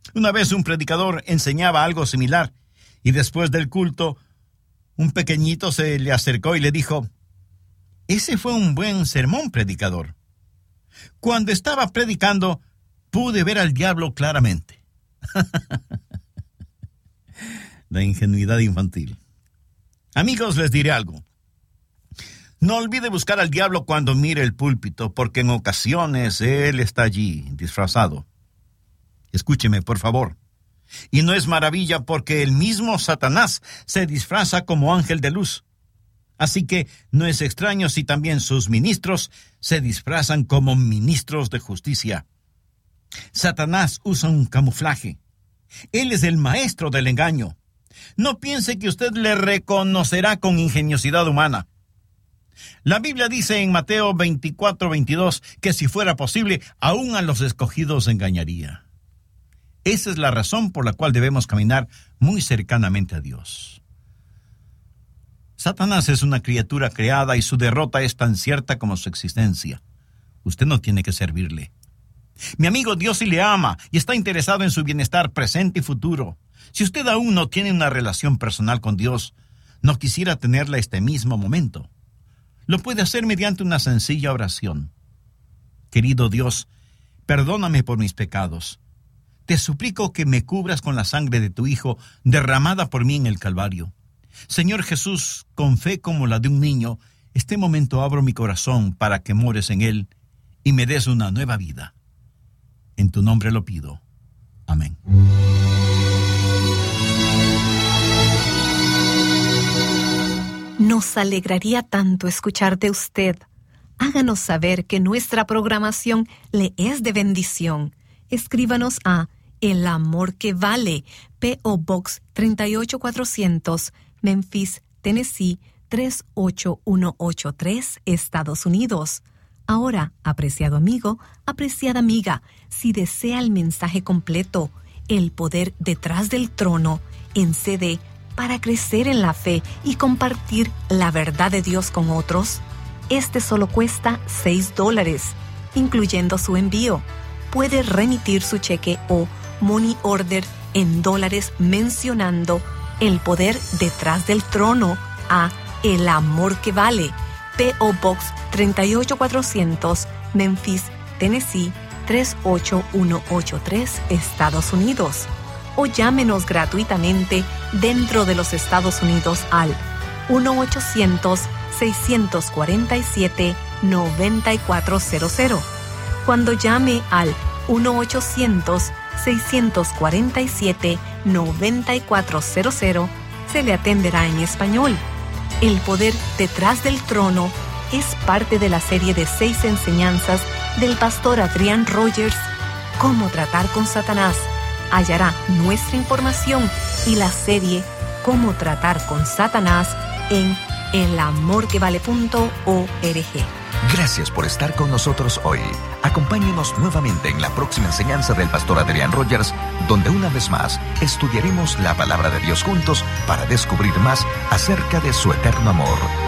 Una vez un predicador enseñaba algo similar y después del culto, un pequeñito se le acercó y le dijo: «Ese fue un buen sermón, predicador. Cuando estaba predicando, pude ver al diablo claramente». La ingenuidad infantil. Amigos, les diré algo. No olvide buscar al diablo cuando mire el púlpito, porque en ocasiones él está allí, disfrazado. Escúcheme, por favor. Y no es maravilla porque el mismo Satanás se disfraza como ángel de luz. Así que no es extraño si también sus ministros se disfrazan como ministros de justicia. Satanás usa un camuflaje. Él es el maestro del engaño. No piense que usted le reconocerá con ingeniosidad humana. La Biblia dice en Mateo 24:22 que si fuera posible, aún a los escogidos engañaría. Esa es la razón por la cual debemos caminar muy cercanamente a Dios. Satanás es una criatura creada y su derrota es tan cierta como su existencia. Usted no tiene que servirle. Mi amigo, Dios sí le ama y está interesado en su bienestar presente y futuro. Si usted aún no tiene una relación personal con Dios, no quisiera tenerla este mismo momento. Lo puede hacer mediante una sencilla oración. Querido Dios, perdóname por mis pecados. Te suplico que me cubras con la sangre de tu Hijo derramada por mí en el Calvario. Señor Jesús, con fe como la de un niño, este momento abro mi corazón para que mores en él y me des una nueva vida. En tu nombre lo pido. Amén. Nos alegraría tanto escuchar de usted. Háganos saber que nuestra programación le es de bendición. Escríbanos a El Amor que Vale, P.O. Box 38400, Memphis, Tennessee 38183, Estados Unidos. Ahora, apreciado amigo, apreciada amiga, si desea el mensaje completo, El Poder Detrás del Trono, en CD, para crecer en la fe y compartir la verdad de Dios con otros, este solo cuesta $6, incluyendo su envío. Puede remitir su cheque o money order en dólares mencionando El Poder Detrás del Trono a El Amor que Vale, P.O. Box 38400, Memphis, Tennessee 38183, Estados Unidos. O llámenos gratuitamente dentro de los Estados Unidos al 1-800-647-9400. Cuando llame al 1-800-647-9400, se le atenderá en español. El Poder Detrás del Trono es parte de la serie de 6 enseñanzas del pastor Adrian Rogers, Cómo tratar con Satanás. Hallará nuestra información y la serie Cómo tratar con Satanás en elamorquevale.org. Gracias por estar con nosotros hoy. Acompáñenos nuevamente en la próxima enseñanza del pastor Adrian Rogers, donde una vez más estudiaremos la palabra de Dios juntos para descubrir más acerca de su eterno amor.